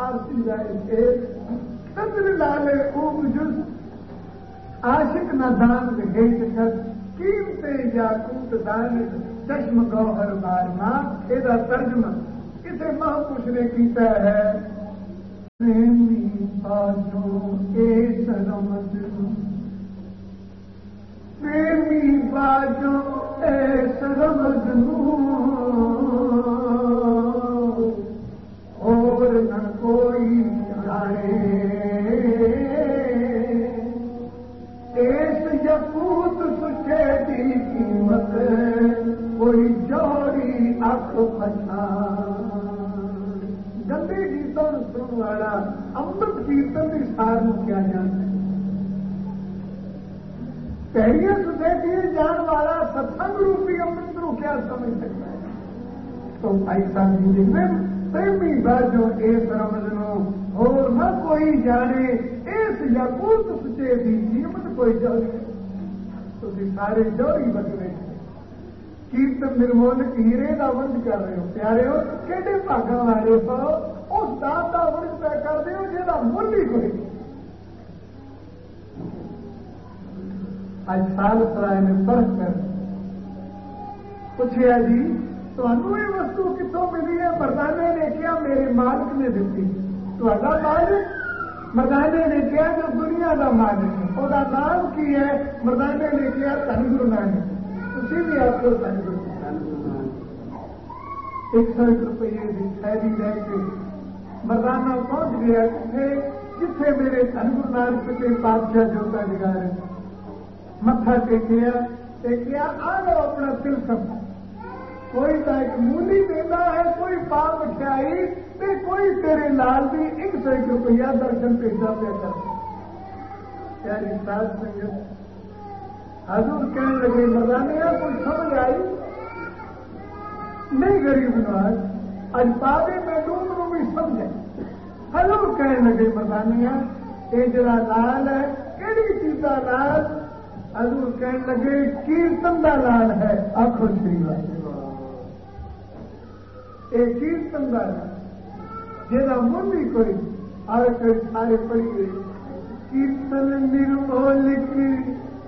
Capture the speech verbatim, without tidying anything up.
فارسی جائے صدر لالے خوب جز عاشق نہ دان گیت کر قیمتے یاقوت دان چشم گوہر بارما یہ ترجمہ اسے محفوظ نے کیتا ہے پریمی باجو اے سرمد پریمی باجو اے سرمد اور نہ کوئی جانے اس یقوت سچے دی قیمت کوئی جوڑی اکھ پچھان گندے گیتوں سننے والا امرت کیرتن کی سار کیا جاتا ہے پہلے سوسائٹی جان والا ستسنگ روپی امرت رو کیا سمجھ سکتا ہے تو ایسا نہیں میں پریمی باجو اس رمض نو اور نہ کوئی جانے اس یاقوت سچے دی قیمت کوئی جوڑی تو سارے جوڑی بچ رہے کیرتن نرمول ہیرے کا ونڈ کر رہے ہو پیارے ہو کہڑے بھاگا والے ہو اس دان کا ونڈ پہ کر دے جا مل ہی کوئی اج سال سرائے نے فرق کر پوچھا جی تمہوں یہ وستو کتوں ملی ہے مردانے نے کیا میرے مالک نے دیتی تا مالک مردانے نے کیا جو دنیا کا مالک ہے وہ نام کی ہے مردانے نے کیا دھن گرو نانک تھی بھی آپ کو دھن گرو ایک سو ایک روپیے کی شاعری لے کے مردانہ پہنچ گیا کتنے جتنے میرے دھن گرو نانک کے بادشاہ جوتا جگہ متھا ٹیکیا ٹیکیا آ جاؤ اپنا دل سمجھ کوئی تو ایک مولی دینا ہے کوئی پاپ مٹھائی کوئی تیرے لال بھی ایک سو ایک روپیہ درشن پیشہ پہ کر پیاری ساتھ سنگت حضور کہنے لگے مردانیہ کوئی سمجھ آئی نہیں غریب نواز اج بابے میں ڈوم بھی سمجھے حضور کہنے لگے مردانیہ یہ جڑا لال ہے کہڑی چیز کا لال حضور کہنے لگے کیرتن کا لال ہے آخو شریف یہ کیرتن کا لال جا من بھی کوئی آئے سارے پڑھی گئی کیرتن نرمولک